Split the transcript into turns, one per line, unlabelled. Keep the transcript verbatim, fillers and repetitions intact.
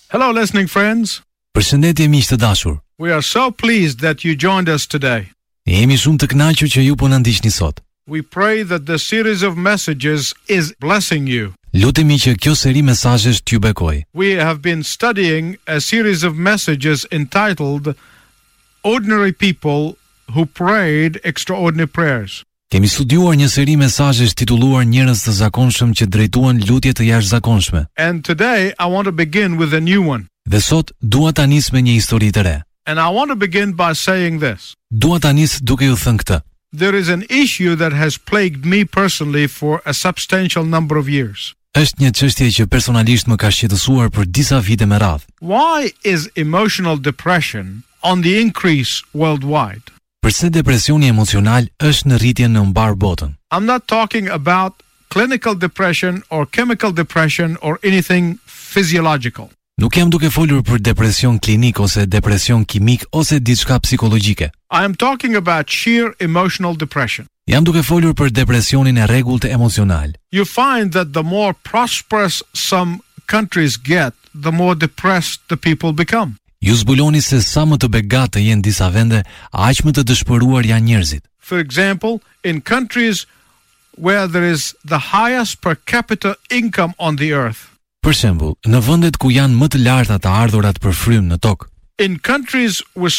Hello, listening friends.
Përshëndetje miq të dashur.
We are so pleased that you joined us today.
Jemi shumë të kënaqur që ju po na ndiqni sot.
We pray that the series of messages is blessing you.
Lutemi që kjo seri mesazhesh t'ju bekojë.
We have been studying a series of messages entitled Ordinary People Who Prayed Extraordinary Prayers.
Kemi studiuar një seri mesazhesh titulluar Njerëz të zakonshëm që drejtuan lutje të jashtëzakonshme.
And today I want to begin with a new one.
Dhe sot dua ta nis me një histori të re.
And I want to begin by saying this.
Dua ta nis duke ju thënë këtë.
There is an issue that has plagued me personally for a substantial number of years.
Është një çështje që personalisht më ka shqetësuar për disa vite me radhë.
Why is emotional depression on the increase worldwide?
Përse depresioni emocional është në rritje në mbar botën?
I'm not talking about clinical depression or chemical depression or anything physiological.
Nuk jam duke folur për depresion klinik ose depresion kimik ose diçka psikologjike.
I am talking about sheer emotional depression.
Jam duke folur për depresionin e rregullt emocional.
You find that the more prosperous some countries get, the more depressed the people become.
Ju zbuloni se sa më të begatë jenë disa vende, aq më të dëshpëruar janë njerëzit.
For example, in countries where there is the highest per capita income on the earth.
Për shembull, në vendet ku janë më të larta të ardhurat për frym në tokë.
In countries with